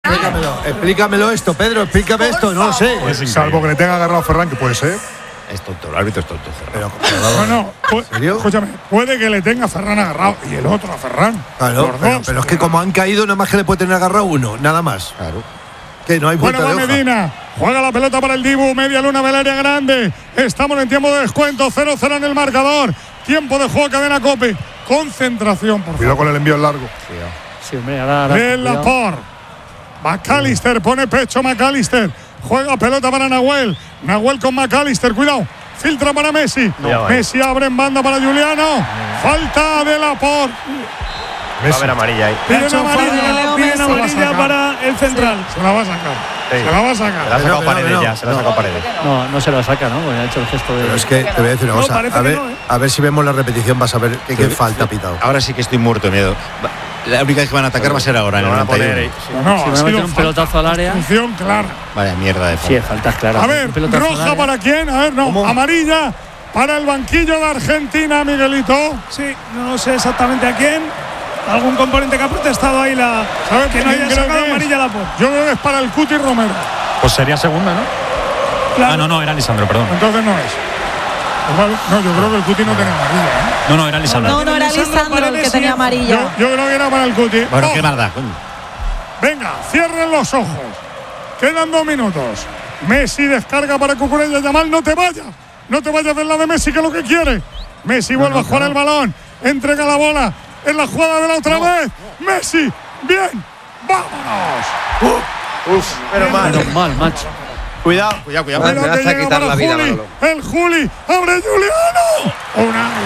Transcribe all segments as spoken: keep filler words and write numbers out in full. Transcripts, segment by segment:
explícamelo, explícamelo esto, Pedro, explícame esto, no lo sé. Pues, salvo que le tenga agarrado a Ferran, que puede ser. Es tonto, el árbitro es tonto. Pero, Bueno, pu- serio? escúchame, puede que le tenga a Ferran agarrado y el otro a Ferran. Claro, Los pero, dos. pero es que como han caído, nada más que le puede tener agarrado uno, nada más. Claro. Que no hay vuelta Bueno, va de hoja. Medina, juega la pelota para el Dibu, media luna del área grande. Estamos en tiempo de descuento, cero cero en el marcador. Tiempo de juego, cadena Cope. Concentración, por Cuidado favor. con el envío largo. Sí, hombre, ahora. ahora De cuidado. Laporte. McAllister pone pecho, McAllister. Juega pelota para Nahuel. Nahuel con McAllister, cuidado. Filtra para Messi. Cuidado ahí. Messi abre en banda para Juliano. Falta de Laporte. Va a haber amarilla ahí. Piden Hecho amarilla. falta, piden Se la va a amarilla sacar. para el central. Se la va a sacar. Sí. Se la va a Se la ha sacar. sacado no, Paredes no, ya, se la ha no. sacado Paredes. No, no se lo saca, ¿no? Porque ha hecho el gesto de. Pero es que te voy a decir una No, cosa. parece A que ver, no, ¿eh? a ver si vemos la repetición, vas a ver qué, qué Sí. falta ha pitado. Ahora sí que estoy muerto de miedo. Va- La única vez que van a atacar va a ser ahora, en Lo el van a noventa y poner uno. ahí. No, Si ha van a sido meter un falta. pelotazo al área. Función clara. Vaya mierda de Sí, falta. faltas claras. A Un ver, pelotazo al roja área. para quién. A ver, no. Amarilla para el banquillo de Argentina, Miguelito. Sí, no sé exactamente a quién. Algún componente que ha protestado ahí la ¿Sabes que no quién haya creo sacado que es? amarilla a Laporte. Yo creo que es para el Cuti Romero. Pues sería segunda, ¿no? Claro. Ah, no, no, era Lisandro, perdón. Entonces no es. Igual- no, yo creo que el Cuti no tenía amarilla. ¿eh? No, no, era Lisandro. No, no era Lisandro Lisandro el que Paredes, tenía sí. amarilla. Yo, yo creo que era para el Cuti. Bueno, Oh, qué maldad. coño. venga, cierren los ojos. Quedan dos minutos. Messi descarga para Cucurella. Yamal, no te vayas. No te vayas del lado de Messi, que es lo que quiere. Messi vuelve a jugar el balón. Entrega la bola. En la jugada de la otra vez. Messi. Bien. ¡Vámonos! Uf, pero mal. Menos mal, macho. Cuidado. Cuidado, cuidado. Pero me vas que a llega quitar para la vida, Juli. Manolo. El Juli. ¡Abre Juliano! Unai.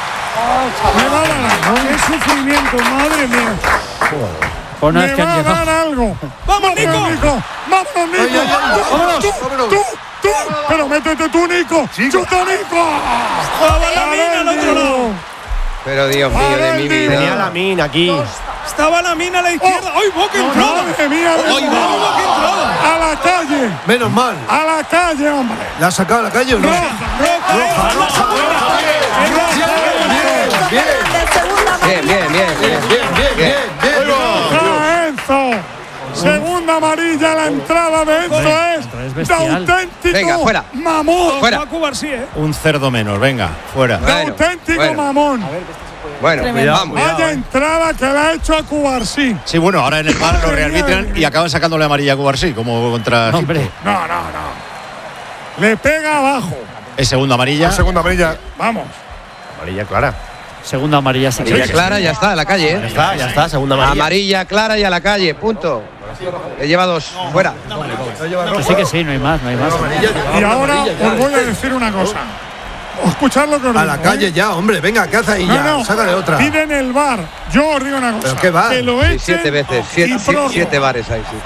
Me va a dar algo. Qué sufrimiento, madre mía. Pues no Me es que va han a dar llegado. algo. ¡Vamos, Nico! Nico! ¡Vámonos, Nico! Ay, ay, ay, ¡Tú, vámonos, tú, vámonos. tú, tú! ¡Pero métete tú, Nico! ¡Chuta, Nico! Estaba la mina al otro lado. Pero Dios mío de mi Tenía vida. la mina aquí. Estaba la mina a la izquierda. ¡Ay, boca entrada! ¡Madre mía! ¡Ay, boca entrada! ¡A la calle! Menos mal. ¡A la calle, hombre! ¿La ha sacado a la calle o no? Roja, roja, Bien, Segunda Bien, bien, bien, bien. bien, bien, bien, bien. ¡Ah, Enzo! Segunda amarilla, la entrada de Enzo es es de bestial. auténtico Venga, fuera. mamón. Fuera. Paco García, ¿eh? Un cerdo menos, venga, fuera. De Bueno, auténtico bueno. mamón. Bueno, Tremendo. vamos. Vaya entrada que le ha hecho a Cubarsí. Sí, bueno, ahora en el bar lo rearbitran y acaban sacándole amarilla a Cubarsí, como contra. No, hombre. No, no, no. Le pega abajo. Es segunda amarilla. La segunda amarilla. Vamos. Amarilla clara. Segunda amarilla sí que Amarilla es. clara, ya está, a la calle, Ya ¿eh? está, ya está. Segunda amarilla. Amarilla clara y a la calle, punto. Le lleva dos, fuera. Que sí, que sí, no hay más, no hay más. Y ahora os voy a decir una cosa. Escuchad lo que os A digo, la calle ¿eh? ya, hombre, venga, ¿qué hace ahí No, ya? no. Sácale otra. Piden el bar. Yo os digo una cosa. ¿Pero qué bar? Que lo Sí, echen siete veces, y siete, prórroga. siete bares ahí, sí.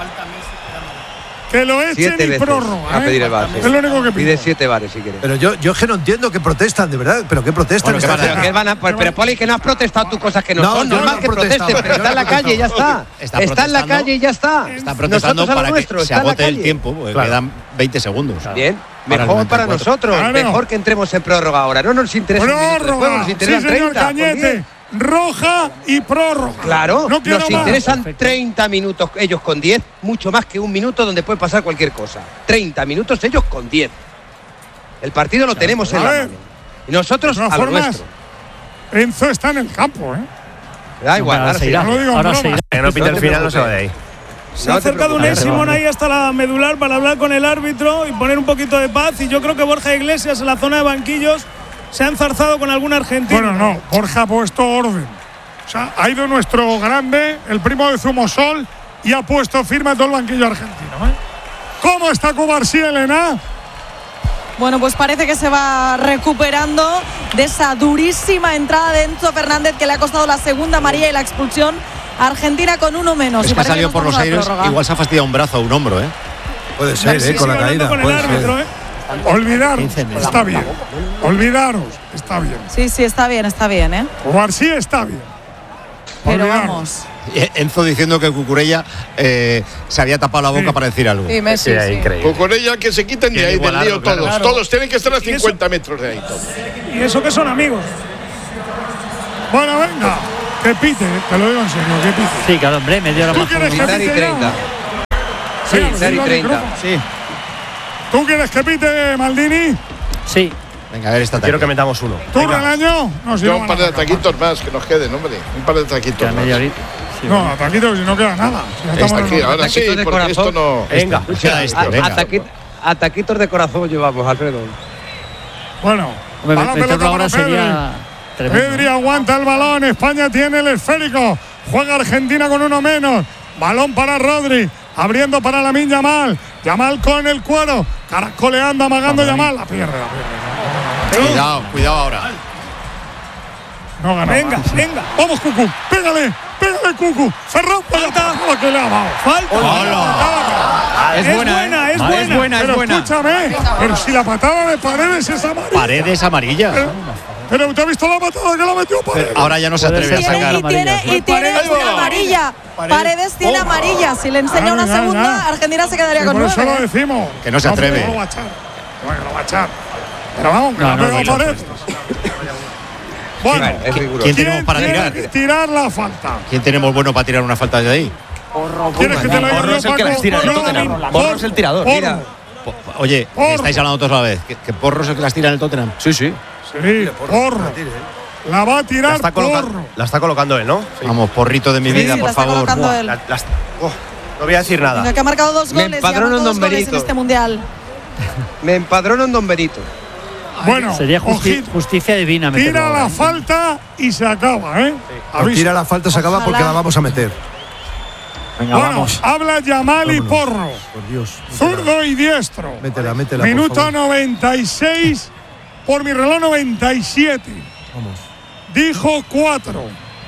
Que lo echen Siete y veces prórroga. a pedir el ¿eh? bar. sí. Es lo único que Pide pide. siete bares si quieres. Pero yo, yo es que no entiendo que protestan, de verdad. ¿Pero qué protestan? Bueno, Esta ¿qué gente? Pero, ¿qué van a- pues, pero Poli, que no has protestado tú cosas que no, No, son. yo Normal no he que protestado, protesten, pero yo está en no la he calle y ya está. Está Está en la protestando. calle y ya está. Están protestando Nosotros a lo para nuestro, que se está en la agote el calle. tiempo, porque Claro. quedan veinte segundos. Bien, Para el mejor noventa y para cuatro. nosotros. Claro. Mejor que entremos en prórroga ahora. No nos interesa un minuto después, Prórroga. nos Sí, interesan señor treinta. por Cañete. diez. Roja y prórroga. Claro, No quiero nos más. interesan Perfecto. treinta minutos ellos con diez, mucho más que un minuto donde puede pasar cualquier cosa. treinta minutos ellos con diez. El partido lo tenemos en A la ver. mano. Y nosotros De todas a lo formas, nuestro. Enzo está en el campo, ¿eh? Da igual, Ahora ahora se sí. irá. no lo digo en Ahora broma. se irá. Que no pite el final, no se va de ahí. Se ha No te acercado un preocupes. Simón ahí hasta la medular para hablar con el árbitro y poner un poquito de paz. Y yo creo que Borja Iglesias en la zona de banquillos se ha enzarzado con algún argentino. Bueno, no, Borja ha puesto orden. O sea, ha ido nuestro grande, el primo de Zumosol, y ha puesto firme a todo el banquillo argentino. ¿eh? ¿Cómo está Cubarsí, Elena? Bueno, pues parece que se va recuperando de esa durísima entrada de Enzo Fernández que le ha costado la segunda amarilla y la expulsión. Argentina con uno menos. Es Y que ha parece salido nos por los vamos a la aires, prórroga. igual se ha fastidiado un brazo o un hombro, ¿eh? Puede ser, Sí, ¿eh? Con la sigue hablando caída. con el Puede árbitro, ser. ¿eh? Olvidaros, quince meses. está bien. Olvidaros, está bien. Sí, sí, está bien, está bien, ¿eh? Cubarsí está bien. Pero Olvidaros. vamos. Y Enzo diciendo que Cucurella eh, se había tapado la boca Sí. para decir algo. Sí, Messi, Sí, sí. increíble. Con ella que se quiten de Quiere ahí del igualarlo, lío claro. todos. Claro. Todos tienen que estar a Y eso- cincuenta metros de ahí todos. Y eso que son amigos. Bueno, venga, que pite, te lo digo en serio, que pite. Sí, claro, hombre, media hora ¿Tú más. quieres que Quitar y pite ya? treinta. Sí, cero y dilo al treinta. micrófono. Sí. ¿Tú quieres que pite, Maldini? Sí. Venga, a ver esta Quiero tarde. que metamos uno. ¿Tú, Venga. Relaño? No, si Yo no un van par a de marcar. ataquitos más que nos queden, hombre. Un par de ataquitos Queda más. media horita. Sí, No, ataquitos, si no queda nada. Si ya estamos Está en aquí, el- ahora sí, Ataquitos de porque esto corazón. no. Venga. Queda este, A- venga. ataqui- Ataquitos de corazón llevamos, Alfredo. Bueno, Hombre, va la meterlo pelota ahora para Pedri. sería tremendo. Pedri aguanta el balón. España tiene el esférico. Juega Argentina con uno menos. Balón para Rodri. Abriendo para Lamine Yamal. Yamal con el cuero. Caracoleando, amagando Yamal. La pierde, la pierde. Cuidado, cuidado ahora. No gana. Venga, más. venga. Vamos, Cucu. Pégale. Pégale, Cucu. Ferran, falta. La que le ha dado. Falta. Patada. Es buena, es buena. Es buena, es Pero buena. escúchame. Pero si la patada de Paredes es amarilla. Paredes amarilla. Pero, pero usted ha visto la patada que la metió Paredes. Ahora ya no se Puede atreve a ser. sacar. Tiene, y tiene, y tiene Paredes. una amarilla. Paredes tiene amarilla. Si le enseña una Ya, ya, segunda, ya. Argentina se quedaría Y con por eso lo nueve. decimos. Que no se Hombre, atreve. No lo va a echar. Bueno, lo va a echar. Pero vamos, que No, la no, ha pegado no, no, Paredes. Bueno, Bueno, es riguroso. ¿Quién tenemos para tiene tirar? que tirar la falta? ¿Quién tenemos bueno para tirar una falta de ahí? ¿Quieres que te la diga Porro yo, es el que Paco? las tira en el No, Tottenham. Porro. Porro es el tirador. Porro. Mira. Po- Oye, Porro. estáis hablando todos a la vez. ¿Que, que Porro es el que las tira en el Tottenham? Sí, sí. Sí, Porro. La va a La tirar está, coloca- Porro. la está colocando él, ¿no? Vamos, porrito de mi Sí, vida, sí, por la está favor. colocando Buah. él. La- las- oh, no voy a decir nada. Venga, que ha marcado dos Me goles y ha empadrono marcado en dos Don goles en Benito. este mundial. Me empadrono en Don Benito. Bueno, Sería justi- ojito. justicia divina meterlo Tira ahora, la ¿eh? falta y se acaba, ¿eh? Pues Avisa. tira la falta, se acaba porque Ojalá. la vamos a meter. Venga, Bueno, vamos. habla Yamal y Vámonos. Porro. Por Dios. Zurdo y diestro. Métela, métela. por Minuto favor. noventa y seis. Por mi reloj noventa y siete. Vamos. Dijo cuatro.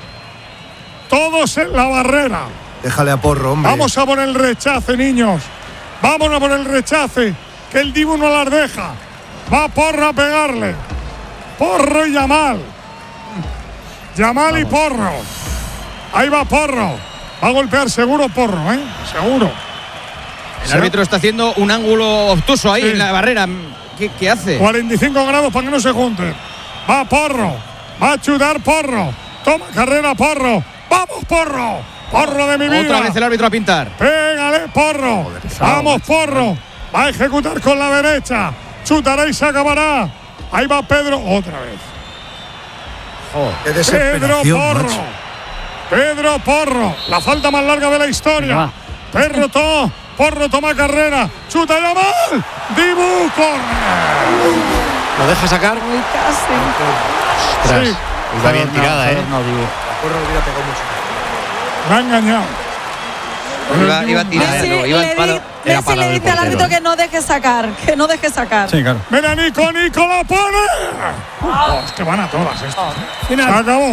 Todos en la barrera. Déjale a Porro, hombre. Vamos a por el rechace, niños. Vamos a por el rechace. Que el Dibu no las deja. Va Porro a pegarle. Porro y Yamal. Yamal y Porro. Ahí va Porro. Va a golpear seguro Porro, ¿eh? Seguro. El árbitro está haciendo un ángulo obtuso ahí Sí. en la barrera. ¿Qué, qué hace? cuarenta y cinco grados para que no se junten. Va Porro. Va a chutar Porro. Toma carrera Porro. ¡Vamos, Porro! ¡Porro de mi vida! Otra vez el árbitro a pintar. ¡Pégale, Porro! ¡Vamos, Porro! Va a ejecutar con la derecha. Chutará y se acabará. Ahí va Pedro otra vez. Qué Pedro desesperación, Porro. macho. Pedro Porro. La falta más larga de la historia. Pedro to, Porro toma carrera. Chuta Yamal. Dibu corre. ¿Lo deja sacar? Uy, casi. Ostras. Sí. Está bien No, tirada, ¿eh? no, digo. Porro hubiera pegado mucho. Me ha engañado. Iba, iba a tirar, Messi, no, iba le, al palo. di- Era Messi palo le del dice al portero. árbitro que no deje sacar, que no deje sacar. Sí, claro. Mira, Nico, Nico la pone. Oh, es que van a todas estas. Se acabó.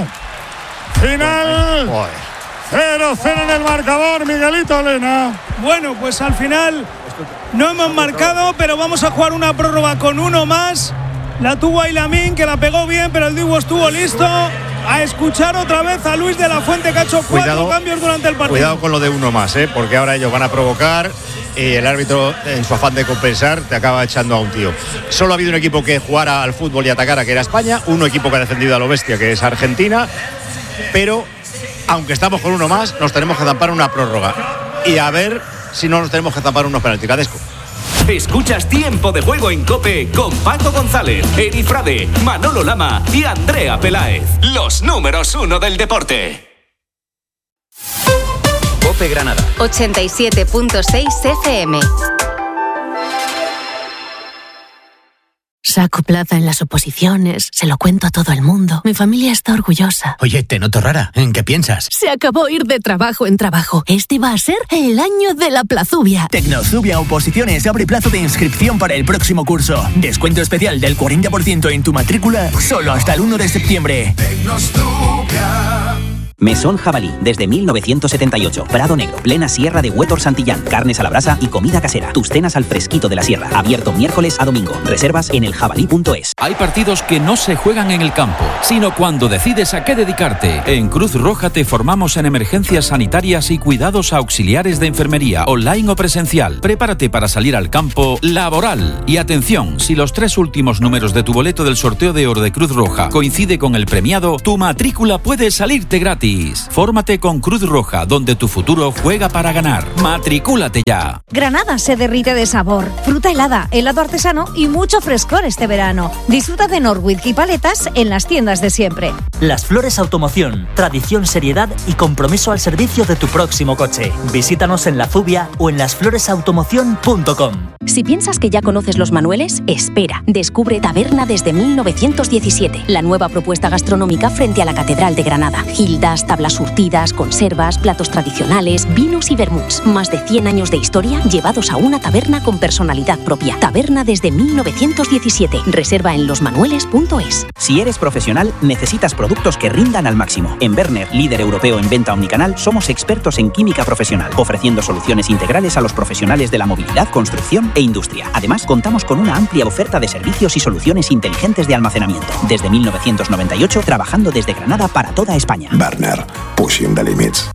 Final. Joder. cero cero en el marcador, Miguelito Lena. Bueno, pues al final no hemos marcado, pero vamos a jugar una prórroga con uno más. La tuvo Aylamin, que la pegó bien, pero el Dibu estuvo listo. A escuchar otra vez a Luis de la Fuente, que ha hecho cuatro Cuidado, cambios durante el partido. Cuidado con lo de uno más, ¿eh? Porque ahora ellos van a provocar y el árbitro, en su afán de compensar, te acaba echando a un tío. Solo ha habido un equipo que jugara al fútbol y atacara, que era España, un equipo que ha defendido a lo bestia, que es Argentina, pero aunque estamos con uno más, nos tenemos que zampar una prórroga y a ver si no nos tenemos que zampar unos penaltis. Cadesco. Escuchas Tiempo de Juego en COPE con Paco González, Eri Frade, Manolo Lama y Andrea Peláez. Los números uno del deporte. COPE Granada. ochenta y siete punto seis F M. Saco plaza en las oposiciones, se lo cuento a todo el mundo. Mi familia está orgullosa. Oye, te noto rara. ¿En qué piensas? Se acabó ir de trabajo en trabajo. Este va a ser el año de la Plazubia. Tecnozubia Oposiciones abre plazo de inscripción para el próximo curso. Descuento especial del cuarenta por ciento en tu matrícula solo hasta el uno de septiembre. Mesón Jabalí, desde mil novecientos setenta y ocho. Prado Negro, plena sierra de Huétor Santillán. Carnes a la brasa y comida casera. Tus cenas al fresquito de la sierra. Abierto miércoles a domingo. Reservas en el jabalí punto es. Hay partidos que no se juegan en el campo, sino cuando decides a qué dedicarte. En Cruz Roja te formamos en emergencias sanitarias y cuidados auxiliares de enfermería, online o presencial. Prepárate para salir al campo laboral. Y atención, si los tres últimos números de tu boleto del sorteo de oro de Cruz Roja coincide con el premiado, tu matrícula puede salirte gratis. gratis. Fórmate con Cruz Roja, donde tu futuro juega para ganar. Matricúlate ya. Granada se derrite de sabor. Fruta helada, helado artesano y mucho frescor este verano. Disfruta de Norwich y paletas en las tiendas de siempre. Las Flores Automoción. Tradición, seriedad y compromiso al servicio de tu próximo coche. Visítanos en La Zubia o en las flores automoción punto com. Si piensas que ya conoces los Manueles, espera. Descubre Taberna desde mil novecientos diecisiete, la nueva propuesta gastronómica frente a la Catedral de Granada. Gildas, tablas surtidas, conservas, platos tradicionales, vinos y vermuts. Más de cien años de historia llevados a una taberna con personalidad propia. Taberna desde mil novecientos diecisiete. Reserva en los manueles punto es. Si eres profesional, necesitas productos que rindan al máximo. En Werner, líder europeo en venta omnicanal, somos expertos en química profesional, ofreciendo soluciones integrales a los profesionales de la movilidad, construcción e industria. Además, contamos con una amplia oferta de servicios y soluciones inteligentes de almacenamiento. Desde mil novecientos noventa y ocho, trabajando desde Granada para toda España. Werner, pushing the limits.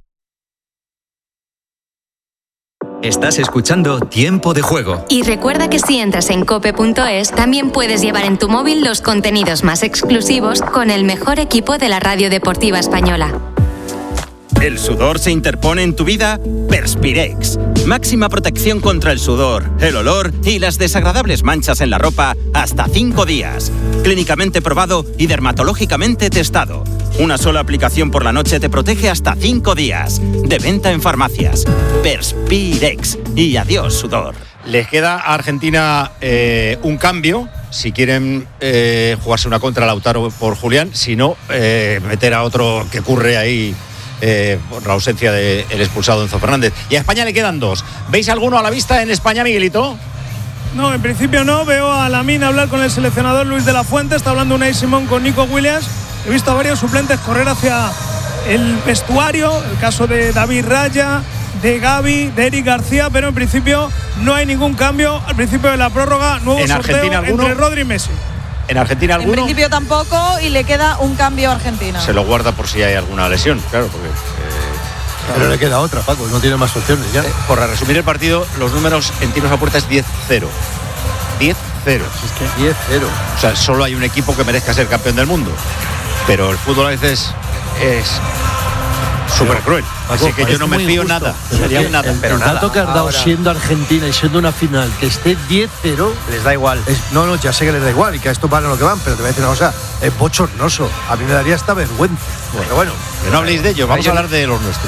Estás escuchando Tiempo de Juego. Y recuerda que si entras en cope punto es, también puedes llevar en tu móvil los contenidos más exclusivos con el mejor equipo de la radio deportiva española. ¿El sudor se interpone en tu vida? Perspirex. Máxima protección contra el sudor, el olor y las desagradables manchas en la ropa hasta cinco días. Clínicamente probado y dermatológicamente testado. Una sola aplicación por la noche te protege hasta cinco días. De venta en farmacias. Perspirex. Y adiós, sudor. Les queda a Argentina eh, un cambio. Si quieren eh, jugarse una contra Lautaro por Julián. Si no, eh, meter a otro que curre ahí. Eh, por la ausencia del expulsado Enzo Fernández. Y a España le quedan dos. ¿Veis alguno a la vista en España, Miguelito? No, en principio no. Veo a Lamine hablar con el seleccionador Luis de la Fuente. Está hablando Unai Simón con Nico Williams. He visto a varios suplentes correr hacia el vestuario. El caso de David Raya, de Gavi, de Eric García. Pero en principio no hay ningún cambio. Al principio de la prórroga, nuevo ¿En sorteo Argentina alguno? entre Rodri y Messi. ¿En Argentina alguno? En principio tampoco, y le queda un cambio a Argentina. Se lo guarda por si hay alguna lesión, claro, porque... Eh, Pero le queda otra, Paco, no tiene más opciones ya. Eh, por resumir el partido, los números en tiros a puerta es diez cero. diez cero. Es que diez cero. O sea, solo hay un equipo que merezca ser campeón del mundo. Pero el fútbol a veces es súper cruel. Paco, así que yo no me fío nada. Sería un nada. El, Pero el nada. dato que has dado Ahora. siendo Argentina y siendo una final que esté diez cero, Les da igual. es, no, no, ya sé que les da igual y que a esto van a lo que van, pero te voy a decir una cosa, es bochornoso. A mí me daría esta vergüenza. Bueno, pero bueno, que no habléis de ello, vamos a hablar de los nuestros.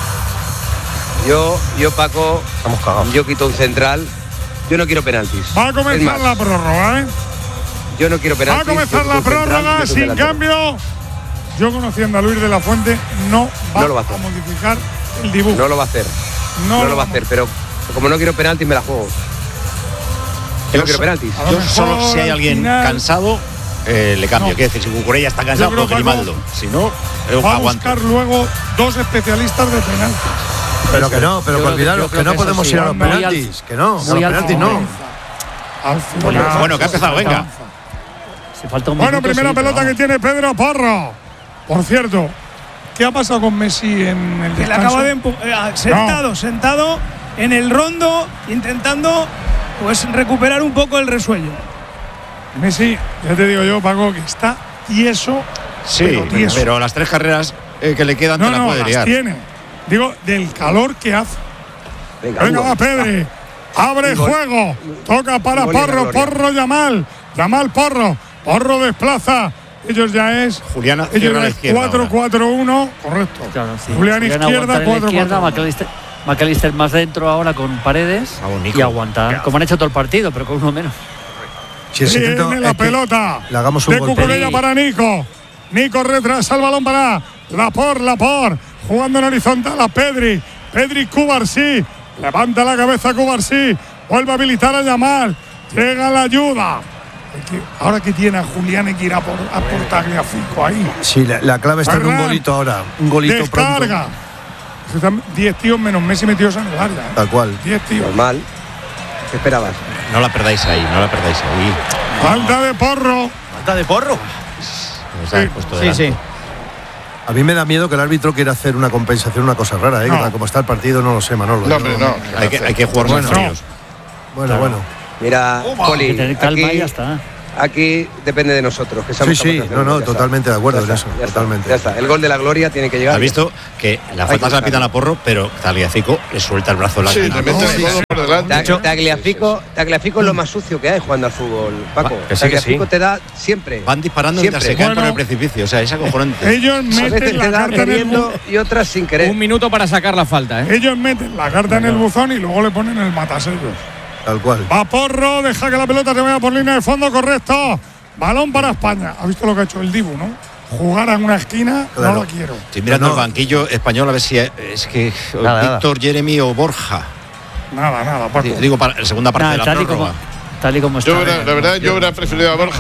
Yo, yo Paco, Estamos cagados. yo quito un central. Yo no quiero penaltis. Va a Es comenzar más, la prórroga, ¿eh? yo no quiero Va penaltis. a comenzar yo la quito un central, prórroga, meto un sin delantero. cambio. Yo, conociendo a Luis de la Fuente, no va, No lo va a hacer. a modificar el dibujo. No lo va a hacer. No No, lo lo va a vamos. hacer, pero como no quiero penaltis, me la juego. Yo no quiero penaltis. A lo Yo mejor solo si hay al alguien final cansado, eh, le cambio. No. Quiero decir, si Cucurella está cansado, Yo creo pues que Grimaldo. Si no, eh, va a aguanto. buscar luego dos especialistas de penaltis. pero que no, pero Yo que creo que- olvidaros yo que creo no que eso podemos sí, ir a los muy al- penaltis, que no, a los muy al penaltis final. no. Al final. Bueno, que ha empezado, venga. Si falta un Bueno, minuto, primera sí, pero pelota que vamos. tiene Pedro Porro. Por cierto, ¿qué ha pasado con Messi en el Que le descanso? acaba de empu- eh, sentado, sentado en el rondo, intentando pues recuperar un poco el resuello. Messi, ya te digo yo, Paco, que está tieso. Sí, pero tieso. pero las tres carreras eh, que le quedan No, te la no, puede las liar. tiene. Digo, del calor que hace. Venga, Venga, Hugo. va Pedri. Abre Un gol. juego. Toca para Un gol y una Porro. gloria. Porro Yamal. Yamal Porro. Porro desplaza. Ellos ya es. Julián Ellos cierra ya la es izquierda cuatro cuatro uno. Correcto. Claro, sí. Julián Julián izquierda, aguantar en la cuatro izquierda, cuatro. McAllister, McAllister más dentro ahora con Paredes Vamos, Nico. y aguantar. Como han hecho todo el partido, pero con uno menos. Si es intento, Viene la es que pelota. le hagamos un de gol. Cucurella para Nico. Nico retrasa el balón para Lapor, Lapor. Jugando en horizontal a Pedri. Pedri Cubarsí. Levanta la cabeza Cubarsí. Vuelve a habilitar a Yamal. Llega la ayuda. Es que ahora que tiene a Julián hay que ir a por, a por Tagliafico ahí. Sí, la, la clave está en un Ferran. golito ahora, un golito Descarga. pronto. Están diez tíos menos Messi metidos en el área. ¿eh? Tal cual. diez tíos. Normal. ¿Qué esperabas? No la perdáis ahí, no la perdáis ahí. Falta de Porro. Falta de Porro. Os habéis puesto Sí, delante. sí. A mí me da miedo que el árbitro quiera hacer una compensación, una cosa rara, ¿eh? No. Que tal como está el partido, no lo sé, Manolo. No, hombre, no. Hay que, hay que jugar Bueno, más fríos. Bueno, bueno. Mira, Hay que Poli, tener calma aquí, y ya está. aquí depende de nosotros. Que Sí, seamos sí, capaces de no, hacerlo. no, Ya totalmente está. de acuerdo Ya en está, eso, ya está, totalmente. ya está. El gol de la gloria tiene que llegar. ¿Has visto que las Hay faltas que la pitan a Porro, pero Tagliafico le suelta el brazo largo? Sí, le mete el codo por delante. Ta- Tagliafico, Tagliafico es lo más sucio que hay jugando al fútbol, Paco. que sí, que Tagliafico sí. te da siempre. Van disparando siempre. mientras se caen por Bueno. el precipicio. O sea, es acojonante. Ellos A veces meten la te da carta en el queriendo y otras sin querer. Un minuto para sacar la falta, ¿eh? Ellos meten la carta en el buzón y luego le ponen el matasellos. Tal cual. Va Porro, deja que la pelota se vaya por línea de fondo, correcto. Balón para España. ¿Ha visto lo que ha hecho el Dibu, no? Jugar en una esquina, Claro. no lo quiero. Estoy mirando No. el banquillo español a ver si es, es que Nada, Víctor, Jeremy o Borja. Nada, nada, Paco. Digo, para la segunda parte Nada, de la tal, y prórroga. como, tal y como está. Yo, hubiera- la verdad, yo hubiera preferido a Borja